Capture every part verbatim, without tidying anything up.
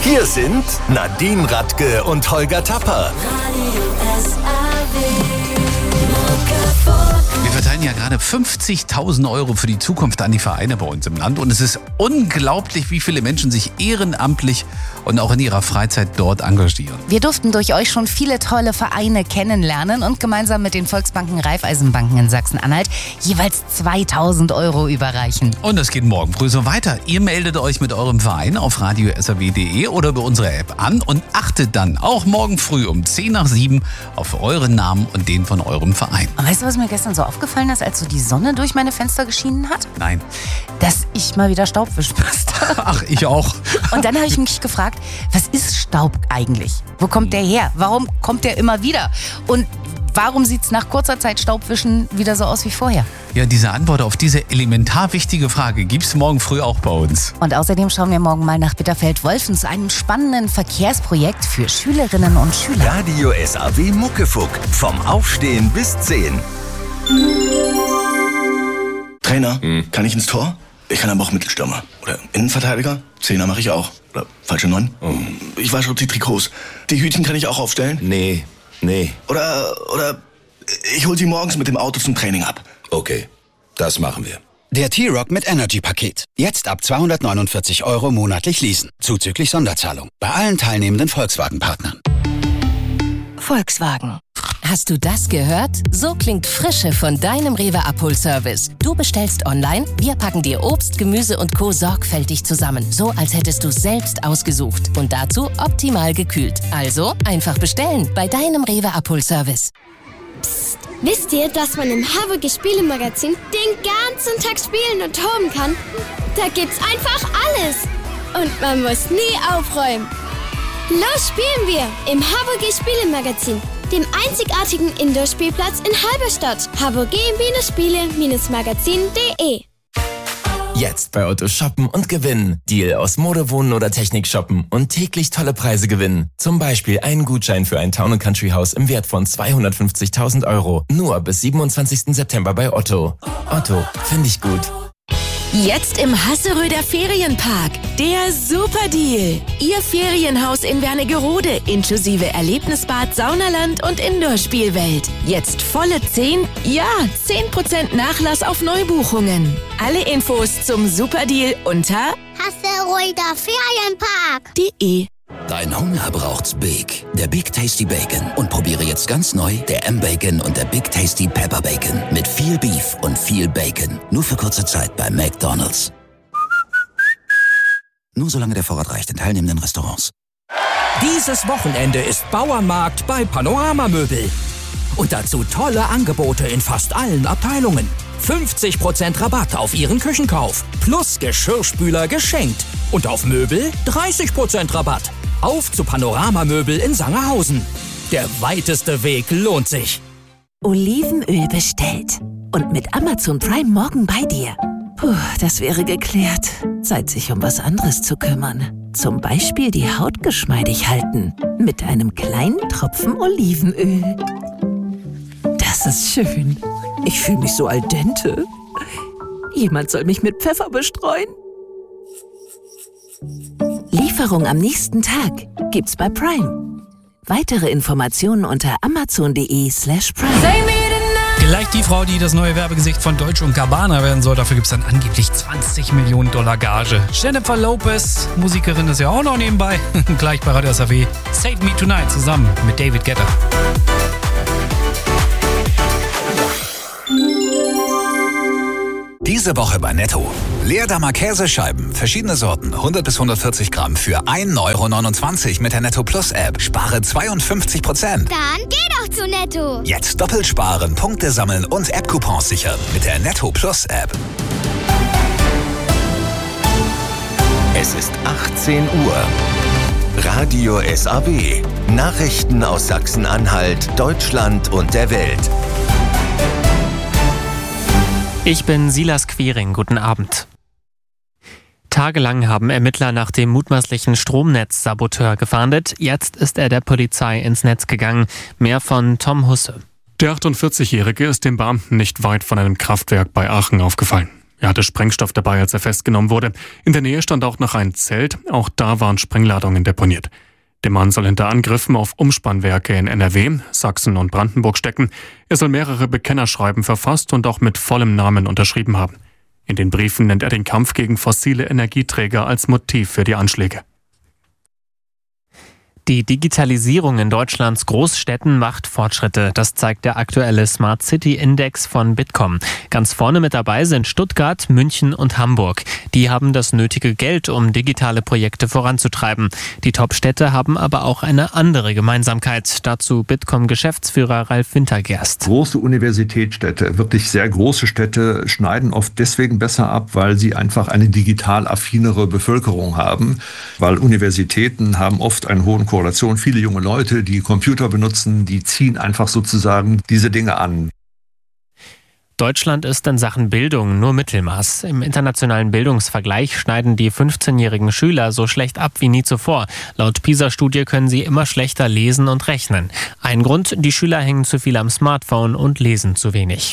Hier sind Nadine Radke und Holger Tapper. Wir verteilen ja gerade fünfzigtausend Euro für die Zukunft an die Vereine bei uns im Land. Und es ist unglaublich, wie viele Menschen sich ehrenamtlich und auch in ihrer Freizeit dort engagieren. Wir durften durch euch schon viele tolle Vereine kennenlernen und gemeinsam mit den Volksbanken Raiffeisenbanken in Sachsen-Anhalt jeweils zweitausend Euro überreichen. Und es geht morgen früh so weiter. Ihr meldet euch mit eurem Verein auf radio s r w punkt d e oder über unsere App an und achtet dann auch morgen früh um zehn nach sieben auf euren Namen und den von eurem Verein. Und weißt du, was mir gestern so aufgefallen ist, als so die Sonne durch meine Fenster geschienen hat? Nein. Dass ich mal wieder Staub wischen musste. Ach, ich auch. Und dann habe ich mich gefragt, was ist Staub eigentlich? Wo kommt der her? Warum kommt der immer wieder? Und warum sieht es nach kurzer Zeit Staubwischen wieder so aus wie vorher? Ja, diese Antwort auf diese elementar wichtige Frage gibt es morgen früh auch bei uns. Und außerdem schauen wir morgen mal nach Bitterfeld-Wolfen zu einem spannenden Verkehrsprojekt für Schülerinnen und Schüler. Radio S A W Muckefuck. Vom Aufstehen bis zehn. Trainer, hm. kann ich ins Tor? Ich kann aber auch Mittelstürmer. Oder Innenverteidiger? Zehner mache ich auch. Oder falsche Neun? Oh. Ich wasche die Trikots. Die Hütchen kann ich auch aufstellen? Nee, nee. Oder, oder ich hol sie morgens mit dem Auto zum Training ab. Okay, das machen wir. Der T-Rock mit Energy-Paket. Jetzt ab zweihundertneunundvierzig Euro monatlich leasen. Zuzüglich Sonderzahlung. Bei allen teilnehmenden Volkswagen-Partnern. Volkswagen. Hast du das gehört? So klingt Frische von deinem Rewe-Abholservice. Du bestellst online, wir packen dir Obst, Gemüse und Co. sorgfältig zusammen. So, als hättest du selbst ausgesucht. Und dazu optimal gekühlt. Also einfach bestellen bei deinem Rewe-Abholservice. Psst, wisst ihr, dass man im Harburger Spielemagazin den ganzen Tag spielen und toben kann? Da gibt's einfach alles. Und man muss nie aufräumen. Los spielen wir im Harburger Spielemagazin, dem einzigartigen Indoor-Spielplatz in Halberstadt. harburger Spiele Magazin punkt de. Jetzt bei Otto shoppen und gewinnen. Deal aus Mode, Wohnen oder Technik shoppen und täglich tolle Preise gewinnen. Zum Beispiel einen Gutschein für ein Town- und Country-Haus im Wert von zweihundertfünfzigtausend Euro. Nur bis siebenundzwanzigsten September bei Otto. Otto, finde ich gut. Jetzt im Hasseröder Ferienpark. Der Superdeal. Ihr Ferienhaus in Wernigerode inklusive Erlebnisbad, Saunaland und Indoor-Spielwelt. Jetzt volle zehn, ja, zehn Prozent Nachlass auf Neubuchungen. Alle Infos zum Superdeal unter Hasseröder Ferienpark punkt de. Dein Hunger braucht's Big. Der Big Tasty Bacon. Und probiere jetzt ganz neu der M-Bacon und der Big Tasty Pepper Bacon. Mit viel Beef und viel Bacon. Nur für kurze Zeit bei McDonald's. Nur solange der Vorrat reicht in teilnehmenden Restaurants. Dieses Wochenende ist Bauernmarkt bei Panorama Möbel. Und dazu tolle Angebote in fast allen Abteilungen. fünfzig Prozent Rabatt auf Ihren Küchenkauf. Plus Geschirrspüler geschenkt. Und auf Möbel dreißig Prozent Rabatt. Auf zu Panorama Möbel in Sangerhausen. Der weiteste Weg lohnt sich. Olivenöl bestellt. Und mit Amazon Prime morgen bei dir. Puh, das wäre geklärt. Zeit, sich um was anderes zu kümmern. Zum Beispiel die Haut geschmeidig halten. Mit einem kleinen Tropfen Olivenöl. Das ist schön. Ich fühle mich so al dente. Jemand soll mich mit Pfeffer bestreuen. Lieferung am nächsten Tag gibt's bei Prime. Weitere Informationen unter amazon.de slash prime. Gleich die Frau, die das neue Werbegesicht von Deutsche und Gabbana werden soll. Dafür gibt's dann angeblich zwanzig Millionen Dollar Gage. Jennifer Lopez, Musikerin ist ja auch noch nebenbei. Gleich bei Radio S A W. Save Me Tonight zusammen mit David Guetta. Diese Woche bei Netto. Leerdammer Käsescheiben, verschiedene Sorten, hundert bis hundertvierzig Gramm für ein Euro neunundzwanzig mit der Netto Plus App. Spare zweiundfünfzig Prozent. Dann geh doch zu Netto. Jetzt doppelt sparen, Punkte sammeln und App-Coupons sichern mit der Netto Plus App. Es ist achtzehn Uhr. Radio S A W. Nachrichten aus Sachsen-Anhalt, Deutschland und der Welt. Ich bin Silas Quiring, guten Abend. Tagelang haben Ermittler nach dem mutmaßlichen Stromnetzsaboteur gefahndet. Jetzt ist er der Polizei ins Netz gegangen. Mehr von Tom Husse. Der achtundvierzigjährige ist dem Beamten nicht weit von einem Kraftwerk bei Aachen aufgefallen. Er hatte Sprengstoff dabei, als er festgenommen wurde. In der Nähe stand auch noch ein Zelt. Auch da waren Sprengladungen deponiert. Der Mann soll hinter Angriffen auf Umspannwerke in N R W, Sachsen und Brandenburg stecken. Er soll mehrere Bekennerschreiben verfasst und auch mit vollem Namen unterschrieben haben. In den Briefen nennt er den Kampf gegen fossile Energieträger als Motiv für die Anschläge. Die Digitalisierung in Deutschlands Großstädten macht Fortschritte. Das zeigt der aktuelle Smart City Index von Bitkom. Ganz vorne mit dabei sind Stuttgart, München und Hamburg. Die haben das nötige Geld, um digitale Projekte voranzutreiben. Die Top-Städte haben aber auch eine andere Gemeinsamkeit. Dazu Bitkom-Geschäftsführer Ralf Wintergerst. Große Universitätsstädte, wirklich sehr große Städte, schneiden oft deswegen besser ab, weil sie einfach eine digital affinere Bevölkerung haben. Weil Universitäten haben oft einen hohen Korrelation. Viele junge Leute, die Computer benutzen, die ziehen einfach sozusagen diese Dinge an. Deutschland ist in Sachen Bildung nur Mittelmaß. Im internationalen Bildungsvergleich schneiden die fünfzehnjährigen Schüler so schlecht ab wie nie zuvor. Laut PISA-Studie können sie immer schlechter lesen und rechnen. Ein Grund, die Schüler hängen zu viel am Smartphone und lesen zu wenig.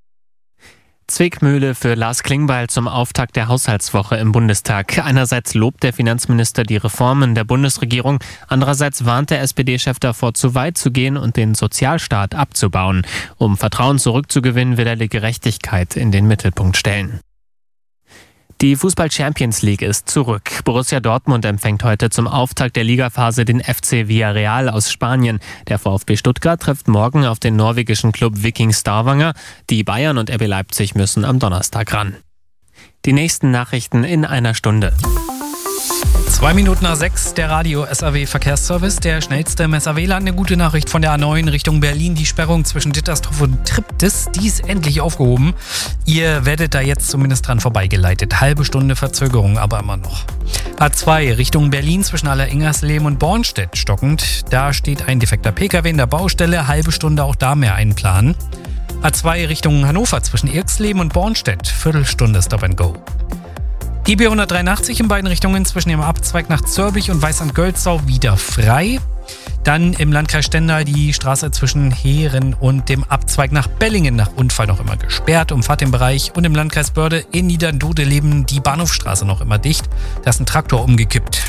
Zwickmühle für Lars Klingbeil zum Auftakt der Haushaltswoche im Bundestag. Einerseits lobt der Finanzminister die Reformen der Bundesregierung, andererseits warnt der S P D-Chef davor, zu weit zu gehen und den Sozialstaat abzubauen. Um Vertrauen zurückzugewinnen, will er die Gerechtigkeit in den Mittelpunkt stellen. Die Fußball-Champions League ist zurück. Borussia Dortmund empfängt heute zum Auftakt der Ligaphase den F C Villarreal aus Spanien. Der VfB Stuttgart trifft morgen auf den norwegischen Club Viking Stavanger. Die Bayern und R B Leipzig müssen am Donnerstag ran. Die nächsten Nachrichten in einer Stunde. Zwei Minuten nach sechs, der Radio S A W Verkehrsservice, der schnellste im S A W-Land. Eine gute Nachricht von der A neun Richtung Berlin. Die Sperrung zwischen Dittersdorf und Triptis, die ist endlich aufgehoben. Ihr werdet da jetzt zumindest dran vorbeigeleitet. Halbe Stunde Verzögerung, aber immer noch. A zwei Richtung Berlin zwischen Alleringers-Lehm und Bornstedt stockend. Da steht ein defekter P K W in der Baustelle. Halbe Stunde auch da mehr einplanen. A zwei Richtung Hannover zwischen Irxleben und Bornstedt. Viertelstunde Stop and Go. Die B hundertdreiundachtzig in beiden Richtungen zwischen dem Abzweig nach Zörbich und Weißand-Gölzau wieder frei. Dann im Landkreis Stendal die Straße zwischen Heeren und dem Abzweig nach Bellingen nach Unfall noch immer gesperrt, umfahrt den Bereich. Und im Landkreis Börde in Niederdodeleben die Bahnhofstraße noch immer dicht. Da ist ein Traktor umgekippt.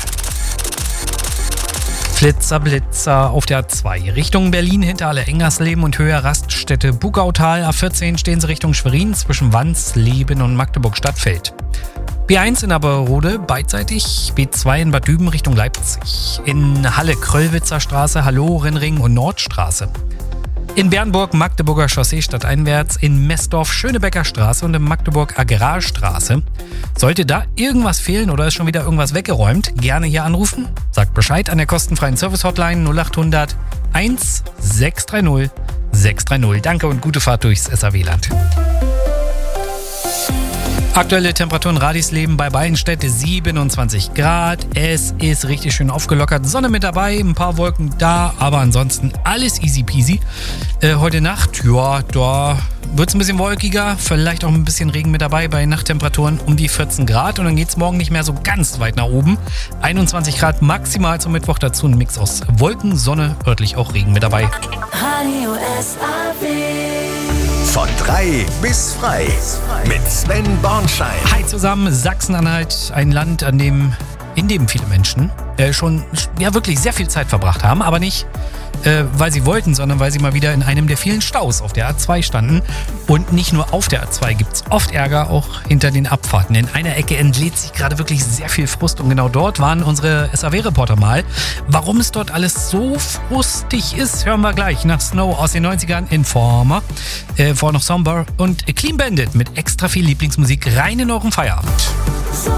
Flitzer, Blitzer auf der A zwei. Richtung Berlin hinter Allerengersleben und höher Raststätte Bugautal. A vierzehn stehen sie Richtung Schwerin zwischen Wansleben und Magdeburg-Stadtfeld. B eins in Aberode beidseitig, B zwei in Bad Düben Richtung Leipzig. In Halle Kröllwitzer Straße, Hallorenring und Nordstraße. In Bernburg Magdeburger Chaussee stadteinwärts, in Messdorf Schönebecker Straße und in Magdeburg Agrarstraße. Sollte da irgendwas fehlen oder ist schon wieder irgendwas weggeräumt, gerne hier anrufen. Sagt Bescheid an der kostenfreien Service-Hotline null acht hundert eins sechs drei null sechs drei null. Danke und gute Fahrt durchs S A W-Land. Aktuelle Temperaturen Radisleben bei Ballenstedt siebenundzwanzig Grad. Es ist richtig schön aufgelockert. Sonne mit dabei, ein paar Wolken da, aber ansonsten alles easy peasy. Äh, heute Nacht, ja, da wird es ein bisschen wolkiger, vielleicht auch ein bisschen Regen mit dabei bei Nachttemperaturen um die vierzehn Grad. Und dann geht es morgen nicht mehr so ganz weit nach oben. einundzwanzig Grad maximal zum Mittwoch, dazu ein Mix aus Wolken, Sonne, örtlich auch Regen mit dabei. Radio S A W. Von drei bis frei. Mit Sven Bornschein. Hi zusammen, Sachsen-Anhalt, ein Land, an dem, in dem viele Menschen äh, schon ja, wirklich sehr viel Zeit verbracht haben, aber nicht, äh, weil sie wollten, sondern weil sie mal wieder in einem der vielen Staus auf der A zwei standen. Und nicht nur auf der A zwei gibt es oft Ärger, auch hinter den Abfahrten. In einer Ecke entlädt sich gerade wirklich sehr viel Frust und genau dort waren unsere S A W-Reporter mal. Warum es dort alles so frustig ist, hören wir gleich nach Snow aus den neunzigern, Informer, äh, vor noch Somber und Clean Bandit mit extra viel Lieblingsmusik rein in euren Feierabend.